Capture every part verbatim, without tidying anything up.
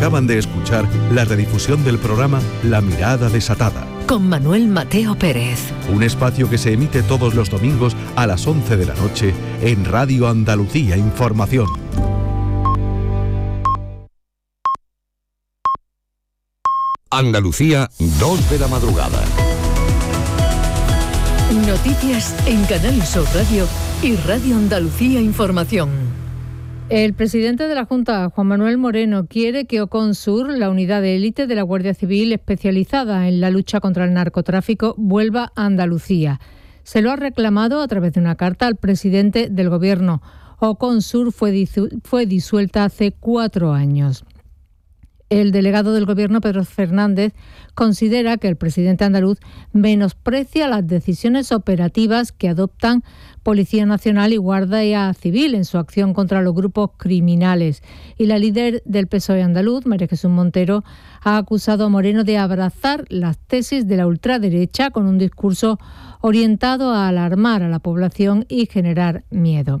Acaban de escuchar la redifusión del programa La Mirada Desatada, con Manuel Mateo Pérez. Un espacio que se emite todos los domingos a las once de la noche en Radio Andalucía Información. Andalucía, dos de la madrugada. Noticias en Canal Sur Radio y Radio Andalucía Información. El presidente de la Junta, Juan Manuel Moreno, quiere que Oconsur, la unidad de élite de la Guardia Civil especializada en la lucha contra el narcotráfico, vuelva a Andalucía. Se lo ha reclamado a través de una carta al presidente del Gobierno. Oconsur fue, disu- fue disuelta hace cuatro años. El delegado del Gobierno, Pedro Fernández, considera que el presidente andaluz menosprecia las decisiones operativas que adoptan Policía Nacional y Guardia Civil en su acción contra los grupos criminales. Y la líder del P S O E andaluz, María Jesús Montero, ha acusado a Moreno de abrazar las tesis de la ultraderecha con un discurso orientado a alarmar a la población y generar miedo.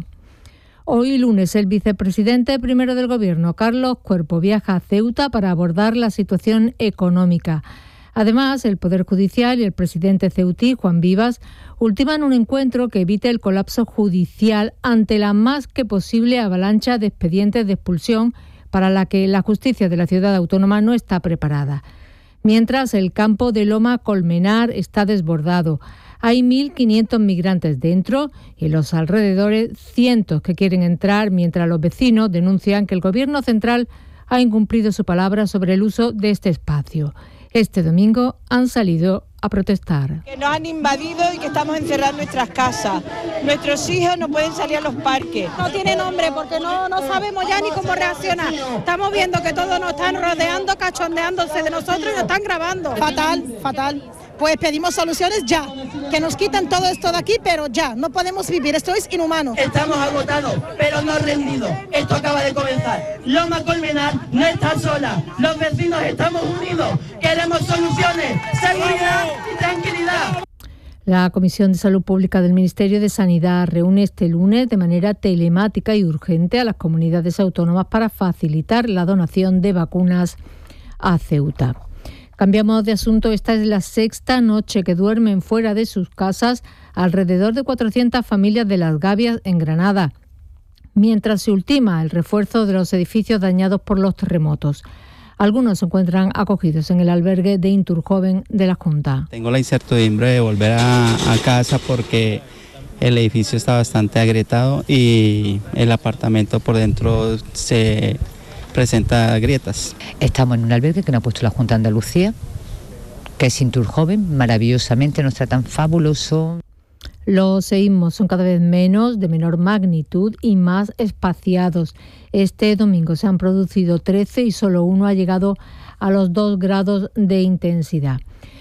Hoy lunes, el vicepresidente primero del Gobierno, Carlos Cuerpo, viaja a Ceuta para abordar la situación económica. Además, el Poder Judicial y el presidente ceutí, Juan Vivas, ultiman un encuentro que evite el colapso judicial ante la más que posible avalancha de expedientes de expulsión para la que la justicia de la ciudad autónoma no está preparada. Mientras, el campo de Loma Colmenar está desbordado. Hay mil quinientos migrantes dentro y en los alrededores cientos que quieren entrar, mientras los vecinos denuncian que el Gobierno central ha incumplido su palabra sobre el uso de este espacio. Este domingo han salido a protestar. Que nos han invadido y que estamos encerrados en nuestras casas. Nuestros hijos no pueden salir a los parques. No tiene nombre porque no, no sabemos ya ni cómo reaccionar. Estamos viendo que todos nos están rodeando, cachondeándose de nosotros y nos están grabando. Fatal, fatal. Pues pedimos soluciones ya, que nos quitan todo esto de aquí, pero ya, no podemos vivir, esto es inhumano. Estamos agotados, pero no rendidos, esto acaba de comenzar. Loma Colmenar no está sola, los vecinos estamos unidos, queremos soluciones, seguridad y tranquilidad. La Comisión de Salud Pública del Ministerio de Sanidad reúne este lunes de manera telemática y urgente a las comunidades autónomas para facilitar la donación de vacunas a Ceuta. Cambiamos de asunto. Esta es la sexta noche que duermen fuera de sus casas alrededor de cuatrocientas familias de Las Gavias en Granada, mientras se ultima el refuerzo de los edificios dañados por los terremotos. Algunos se encuentran acogidos en el albergue de Inturjoven de la Junta. Tengo la incertidumbre de volver a, a casa porque el edificio está bastante agrietado y el apartamento por dentro se presenta grietas. Estamos en un albergue que nos ha puesto la Junta de Andalucía, que es Inturjoven, maravillosamente, nos tratan fabuloso. Los seísmos son cada vez menos, de menor magnitud y más espaciados. Este domingo se han producido trece y solo uno ha llegado a los dos grados de intensidad.